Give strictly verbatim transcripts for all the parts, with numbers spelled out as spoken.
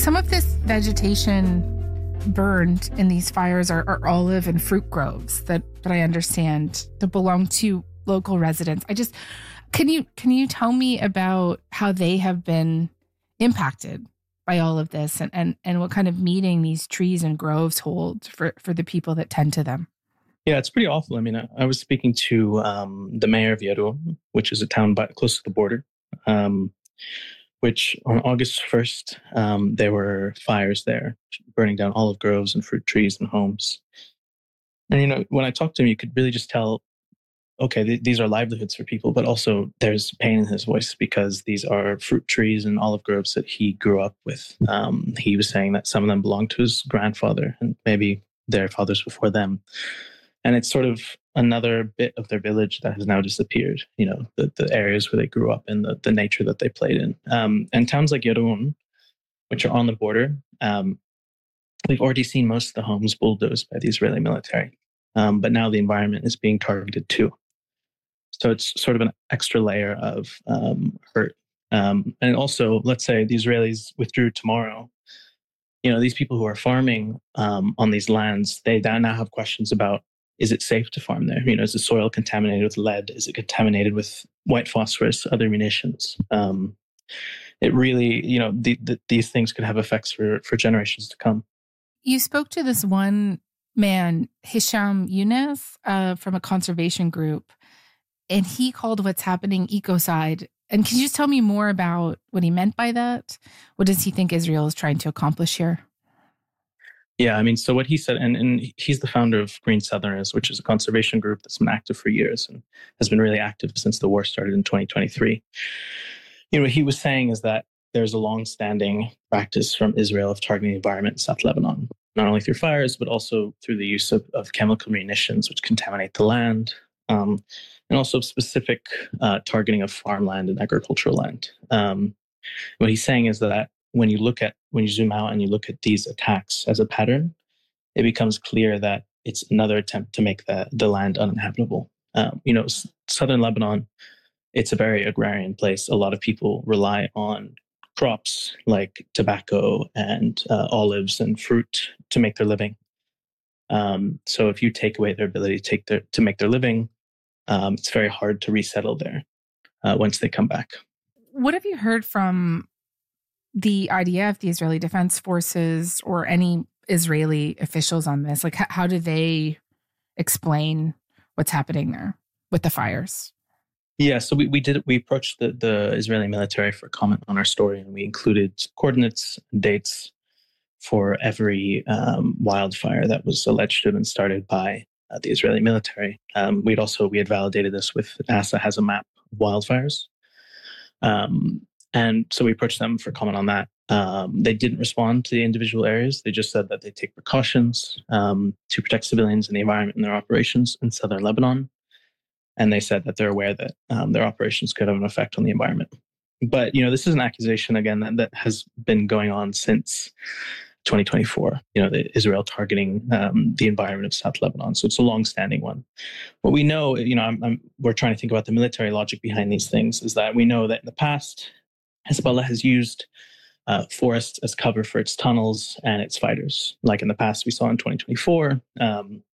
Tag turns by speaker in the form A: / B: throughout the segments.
A: Some of this vegetation burned in these fires are, are olive and fruit groves that, that I understand that belong to local residents. I just, can you can you tell me about how they have been impacted by all of this and, and, and what kind of meaning these trees and groves hold for, for the people that tend to them?
B: Yeah, it's pretty awful. I mean, I, I was speaking to um, the mayor of Yaroun, which is a town by, close to the border, um, which on August first, um, there were fires there, burning down olive groves and fruit trees and homes. And, you know, when I talked to him, you could really just tell, okay, th- these are livelihoods for people, but also there's pain in his voice because these are fruit trees and olive groves that he grew up with. Um, he was saying that some of them belonged to his grandfather and maybe their fathers before them. And it's sort of another bit of their village that has now disappeared, you know, the, the areas where they grew up and the, the nature that they played in. Um, and towns like Yaroun, which are on the border, um, we've already seen most of the homes bulldozed by the Israeli military. Um, but now the environment is being targeted too. So it's sort of an extra layer of um, hurt. Um, and also, let's say the Israelis withdrew tomorrow. You know, these people who are farming um, on these lands, they now have questions about, is it safe to farm there? You know, is the soil contaminated with lead? Is it contaminated with white phosphorus, other munitions? Um, it really, you know, the, the, these things could have effects for, for generations to come.
A: You spoke to this one man, Hisham Younes, uh, from a conservation group, and he called what's happening ecocide. And can you just tell me more about what he meant by that? What does he think Israel is trying to accomplish here?
B: Yeah, I mean, so what he said, and, and he's the founder of Green Southerners, which is a conservation group that's been active for years and has been really active since the war started in twenty twenty-three. You know, what he was saying is that there's a long-standing practice from Israel of targeting the environment in South Lebanon, not only through fires, but also through the use of, of chemical munitions, which contaminate the land, um, and also specific uh, targeting of farmland and agricultural land. Um, what he's saying is that when you look at, when you zoom out and you look at these attacks as a pattern, it becomes clear that it's another attempt to make the, the land uninhabitable. Um, you know, s- southern Lebanon, it's a very agrarian place. A lot of people rely on crops like tobacco and uh, olives and fruit to make their living. Um, so if you take away their ability to take their to make their living, um, it's very hard to resettle there uh, once they come back.
A: What have you heard from the I D F, the Israeli Defense Forces, or any Israeli officials on this? Like, h- how do they explain what's happening there with the fires?
B: Yeah, so we, we did we approached the, the Israeli military for comment on our story, and we included coordinates and dates for every um, wildfire that was alleged to have been started by uh, the Israeli military. Um, we'd also we had validated this with NASA has a map of wildfires. Um, And so we approached them for comment on that. Um, they didn't respond to the individual areas. They just said that they take precautions um, to protect civilians and the environment in their operations in southern Lebanon. And they said that they're aware that um, their operations could have an effect on the environment. But, you know, this is an accusation, again, that, that has been going on since twenty twenty-four, you know, the Israel targeting um, the environment of South Lebanon. So it's a long-standing one. What we know, you know, I'm, I'm, we're trying to think about the military logic behind these things, is that we know that in the past, Hezbollah has used uh, forests as cover for its tunnels and its fighters. Like in the past, we saw in twenty twenty-four, um,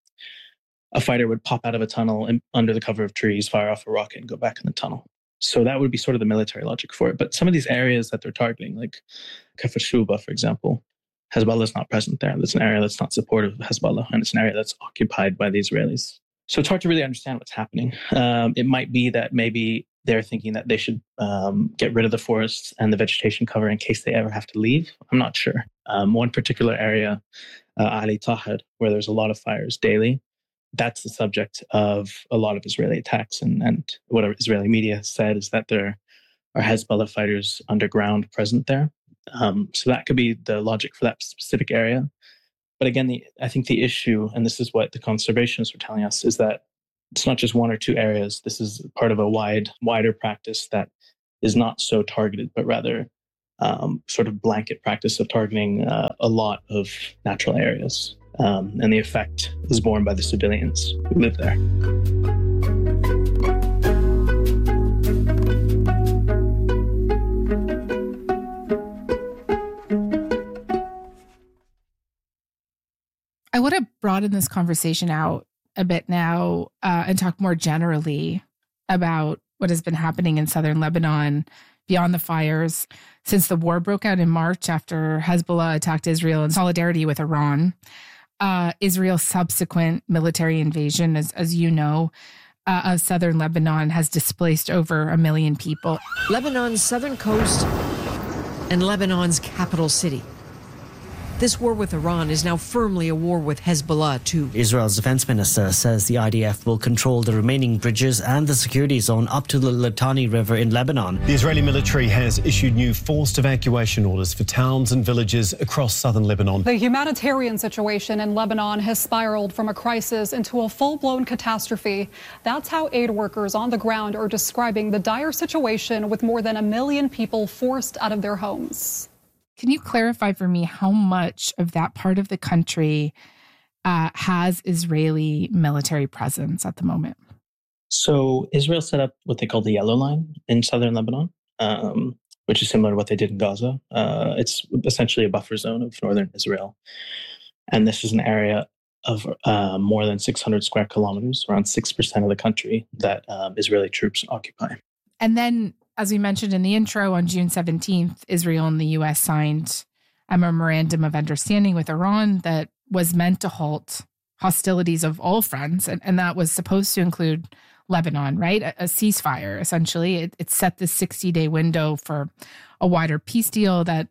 B: a fighter would pop out of a tunnel and under the cover of trees, fire off a rocket, and go back in the tunnel. So that would be sort of the military logic for it. But some of these areas that they're targeting, like Kafr Shuba, for example, Hezbollah is not present there. That's an area that's not supportive of Hezbollah, and it's an area that's occupied by the Israelis. So it's hard to really understand what's happening. Um, it might be that maybe they're thinking that they should um, get rid of the forests and the vegetation cover in case they ever have to leave. I'm not sure. Um, one particular area, uh, Ali Tahir, where there's a lot of fires daily, that's the subject of a lot of Israeli attacks. And, and what Israeli media has said is that there are Hezbollah fighters underground present there. Um, so that could be the logic for that specific area. But again, the, I think the issue, and this is what the conservationists are telling us, is that it's not just one or two areas. This is part of a wide, wider practice that is not so targeted, but rather um, sort of blanket practice of targeting uh, a lot of natural areas. Um, and the effect is borne by the civilians who live there.
A: I want to broaden this conversation out a bit now uh, and talk more generally about what has been happening in southern Lebanon beyond the fires since the war broke out in March after Hezbollah attacked Israel in solidarity with Iran. Uh, Israel's subsequent military invasion, as, as you know, uh, of southern Lebanon has displaced over a million people.
C: Lebanon's southern coast and Lebanon's capital city. This war with Iran is now firmly a war with Hezbollah, too.
D: Israel's defense minister says the I D F will control the remaining bridges and the security zone up to the Litani River in Lebanon.
E: The Israeli military has issued new forced evacuation orders for towns and villages across southern Lebanon.
F: The humanitarian situation in Lebanon has spiraled from a crisis into a full-blown catastrophe. That's how aid workers on the ground are describing the dire situation with more than a million people forced out of their homes.
A: Can you clarify for me how much of that part of the country uh, has Israeli military presence at the moment?
B: So Israel set up what they call the Yellow Line in southern Lebanon, um, which is similar to what they did in Gaza. Uh, it's essentially a buffer zone of northern Israel. And this is an area of uh, more than six hundred square kilometers, around six percent of the country that um, Israeli troops occupy.
A: And then, as we mentioned in the intro, on June seventeenth, Israel and the U S signed a memorandum of understanding with Iran that was meant to halt hostilities of all fronts. And, and that was supposed to include Lebanon, right? A, a ceasefire, essentially. It, it set this sixty-day window for a wider peace deal that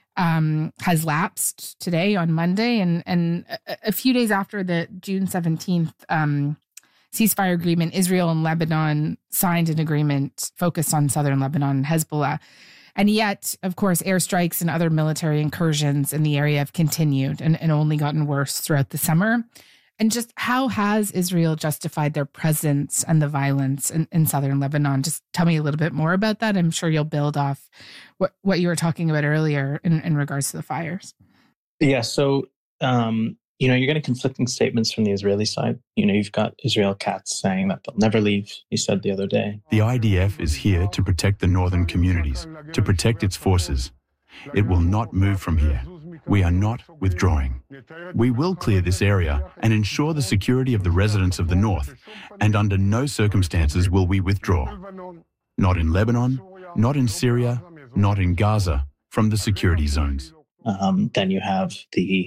A: um, has lapsed today on Monday. And, and a, a few days after the June seventeenth um ceasefire agreement, Israel and Lebanon signed an agreement focused on southern Lebanon and Hezbollah. And yet, of course, airstrikes and other military incursions in the area have continued and, and only gotten worse throughout the summer. And just how has Israel justified their presence and the violence in, in southern Lebanon? Just tell me a little bit more about that. I'm sure you'll build off what, what you were talking about earlier in, in regards to the fires.
B: Yeah, so... Um, You know, you're getting conflicting statements from the Israeli side. You know, you've got Israel Katz saying that they'll never leave, he said the other day.
G: The I D F is here to protect the northern communities, to protect its forces. It will not move from here. We are not withdrawing. We will clear this area and ensure the security of the residents of the north, and under no circumstances will we withdraw. Not in Lebanon, not in Syria, not in Gaza, from the security zones.
B: Um, then you have the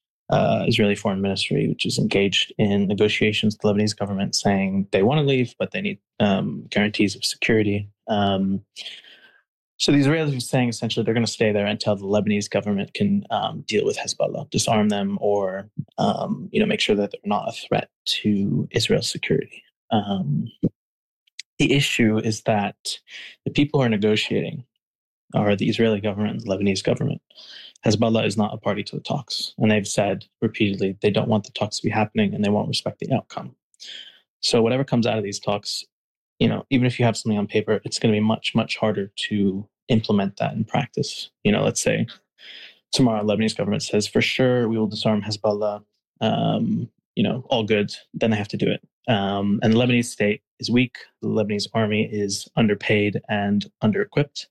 B: Uh, Israeli Foreign Ministry, which is engaged in negotiations with the Lebanese government, saying they want to leave, but they need um, guarantees of security. Um, so the Israelis are saying essentially they're going to stay there until the Lebanese government can um, deal with Hezbollah, disarm them, or um, you know make sure that they're not a threat to Israel's security. Um, the issue is that the people who are negotiating are the Israeli government and the Lebanese government. Hezbollah is not a party to the talks. And they've said repeatedly they don't want the talks to be happening and they won't respect the outcome. So whatever comes out of these talks, you know, even if you have something on paper, it's going to be much, much harder to implement that in practice. You know, let's say tomorrow Lebanese government says, for sure, we will disarm Hezbollah, um, you know, all good. Then they have to do it. Um, and the Lebanese state is weak. The Lebanese army is underpaid and under-equipped.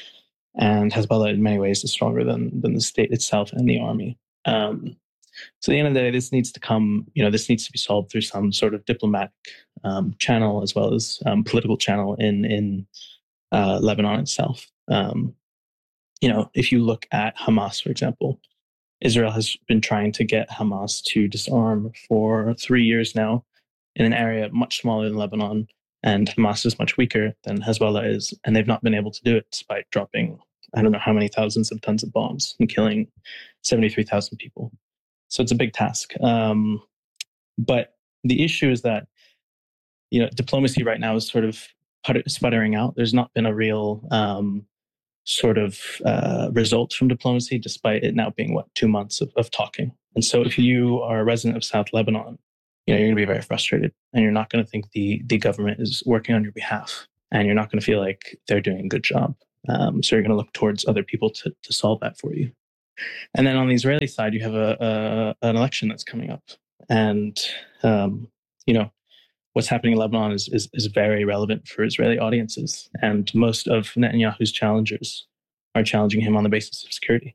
B: And Hezbollah, in many ways, is stronger than than the state itself and the army. Um, so at the end of the day, this needs to come, you know, this needs to be solved through some sort of diplomatic um, channel as well as um, political channel in in uh, Lebanon itself. Um, you know, if you look at Hamas, for example, Israel has been trying to get Hamas to disarm for three years now in an area much smaller than Lebanon. And Hamas is much weaker than Hezbollah is, and they've not been able to do it despite dropping, I don't know how many thousands of tons of bombs and killing seventy-three thousand people. So it's a big task. Um, but the issue is that, you know, diplomacy right now is sort of sputtering out. There's not been a real um, sort of uh, result from diplomacy, despite it now being, what, two months of, of talking. And so if you are a resident of South Lebanon, you know, you're going to be very frustrated and you're not going to think the, the government is working on your behalf, and you're not going to feel like they're doing a good job. Um, so you're going to look towards other people to, to solve that for you. And then on the Israeli side, you have a, a an election that's coming up. And, um, you know, what's happening in Lebanon is, is, is very relevant for Israeli audiences. And most of Netanyahu's challengers are challenging him on the basis of security.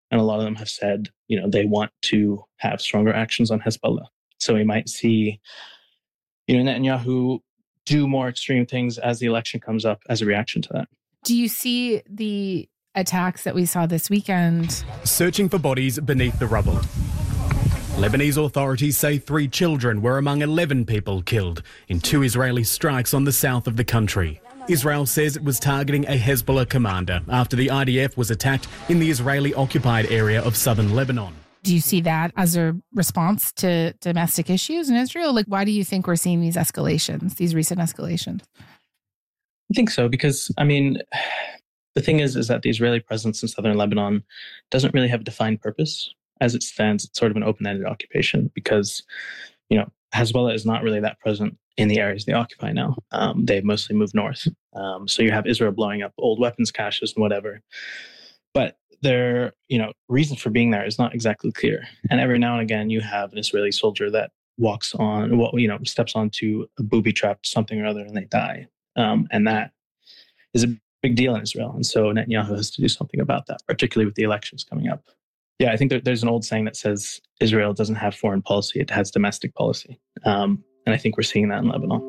B: And a lot of them have said, you know, they want to have stronger actions on Hezbollah. So we might see, you know, Netanyahu do more extreme things as the election comes up as a reaction to that.
A: Do you see the attacks that we saw this weekend?
H: Searching for bodies beneath the rubble. Lebanese authorities say three children were among eleven people killed in two Israeli strikes on the south of the country. Israel says it was targeting a Hezbollah commander after the I D F was attacked in the Israeli-occupied area of southern Lebanon.
A: Do you see that as a response to domestic issues in Israel? Like, why do you think we're seeing these escalations, these recent escalations?
B: I think so, because, I mean, the thing is, is that the Israeli presence in southern Lebanon doesn't really have a defined purpose. As it stands, it's sort of an open-ended occupation because, you know, Hezbollah is not really that present in the areas they occupy now. Um, they've mostly moved north. Um, so you have Israel blowing up old weapons caches and whatever. But their, you know, reason for being there is not exactly clear. And every now and again, you have an Israeli soldier that walks on, well, you know, steps onto a booby-trapped something or other and they die. Um, and that is a big deal in Israel. And so Netanyahu has to do something about that, particularly with the elections coming up. Yeah, I think there, there's an old saying that says Israel doesn't have foreign policy, it has domestic policy. Um, and I think we're seeing that in Lebanon.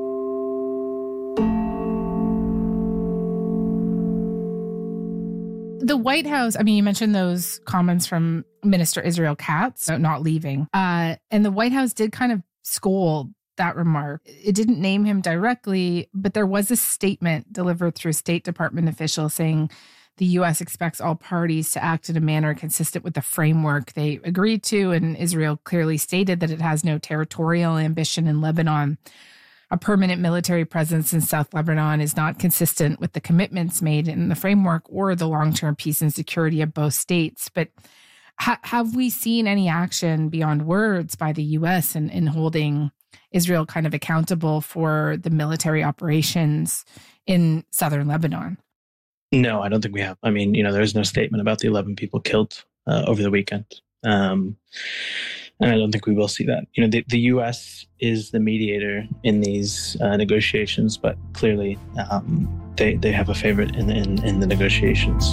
A: The White House, I mean, you mentioned those comments from Minister Israel Katz, not leaving. Uh, and the White House did kind of scold that remark. It didn't name him directly, but there was a statement delivered through a State Department official saying the U S expects all parties to act in a manner consistent with the framework they agreed to. And Israel clearly stated that it has no territorial ambition in Lebanon. A permanent military presence in South Lebanon is not consistent with the commitments made in the framework or the long-term peace and security of both states. But ha- have we seen any action beyond words by the U S in, in holding Israel kind of accountable for the military operations in southern Lebanon?
B: No, I don't think we have. I mean, you know, there's no statement about the eleven people killed uh, over the weekend. Um, and I don't think we will see that. You know, the, the U S is the mediator in these uh, negotiations, but clearly um, they, they have a favorite in, in, in the negotiations.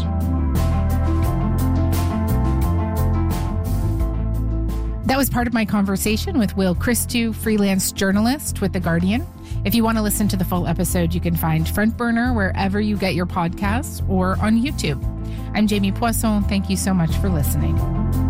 A: That was part of my conversation with Will Christou, freelance journalist with The Guardian. If you want to listen to the full episode, you can find Front Burner wherever you get your podcasts or on YouTube. I'm Jamie Poisson. Thank you so much for listening.